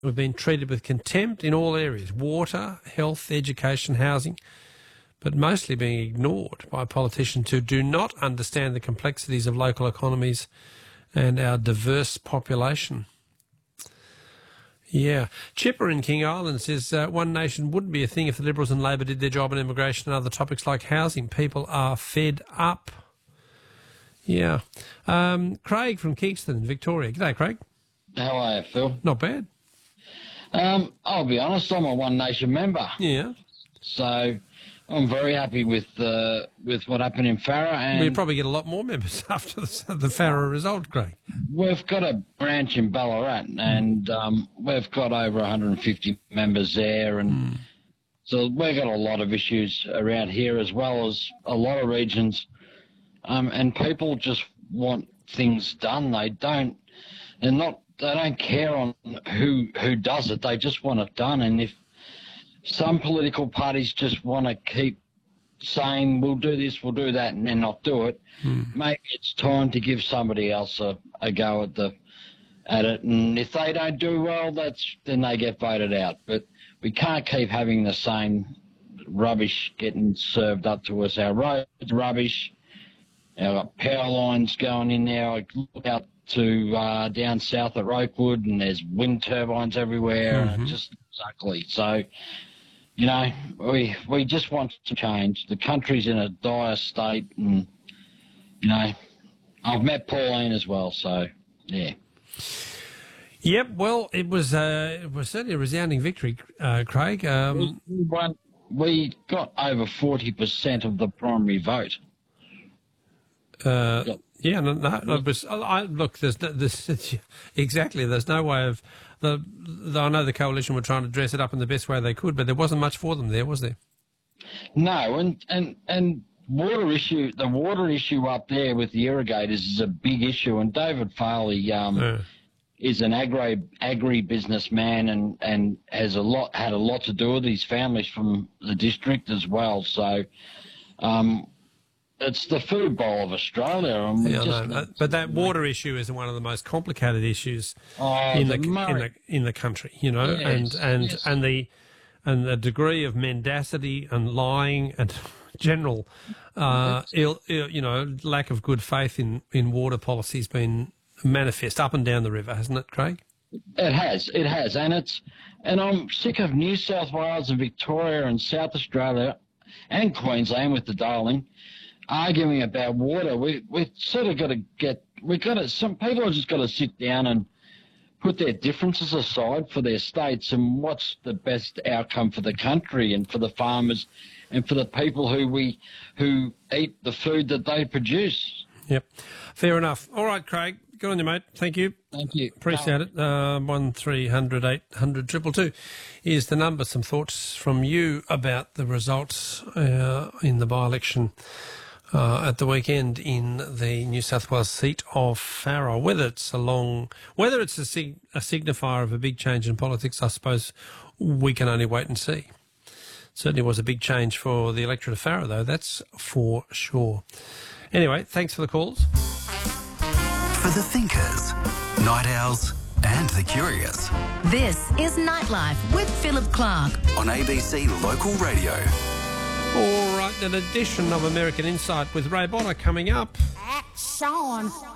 We've been treated with contempt in all areas: water, health, education, housing, but mostly being ignored by politicians who do not understand the complexities of local economies and our diverse population. Yeah. Chipper in King Island says one nation wouldn't be a thing if the Liberals and Labor did their job on immigration and other topics like housing. People are fed up. Yeah. Craig from Kingston in Victoria. G'day, Craig. How are you, Phil? Not bad. I'll be honest, I'm a One Nation member. Yeah. So I'm very happy with what happened in Farrer. And we'll probably get a lot more members after the Farrer result, Craig. We've got a branch in Ballarat, and we've got over 150 members there. And so we've got a lot of issues around here as well as a lot of regions. And people just want things done. They don't care on who does it. They just want it done. And if some political parties just want to keep saying, we'll do this, we'll do that, and then not do it, maybe it's time to give somebody else a go at it. And if they don't do well, then they get voted out. But we can't keep having the same rubbish getting served up to us. Our roads are rubbish. Our power lines going in there. I look out to down south at Rokewood, and there's wind turbines everywhere, and it's just ugly. So, you know, we just want to change. The country's in a dire state, and, you know, I've met Pauline as well, so, yeah. Yep, well, it was certainly a resounding victory, Craig. We got over 40% of the primary vote. Yeah, look, there's exactly. There's no way of I know the coalition were trying to dress it up in the best way they could, but there wasn't much for them there, was there? No, and water issue. The water issue up there with the irrigators is a big issue, and David Farley is an agri businessman and has had a lot to do with his families from the district as well. So. It's the food bowl of Australia. And but that water issue is one of the most complicated issues in the country, you know, yes, and the degree of mendacity and lying and general lack of good faith in water policy has been manifest up and down the river, hasn't it, Craig? It has, and I'm sick of New South Wales and Victoria and South Australia and Queensland with the Darling arguing about water. We've sort of got to some people have just got to sit down and put their differences aside for their states and what's the best outcome for the country and for the farmers and for the people who eat the food that they produce. Yep, fair enough. All right, Craig, good on you, mate. Thank you. Thank you. Appreciate it. 1300 800 222 is the number. Some thoughts from you about the results in the by-election at the weekend in the New South Wales seat of Farrer. Whether it's a signifier of a big change in politics, I suppose we can only wait and see. Certainly was a big change for the electorate of Farrer, though, that's for sure. Anyway, thanks for the calls. For the thinkers, night owls and the curious. This is Nightlife with Philip Clark on ABC Local Radio. All right, an edition of American Insight with Ray Bonner coming up. Action.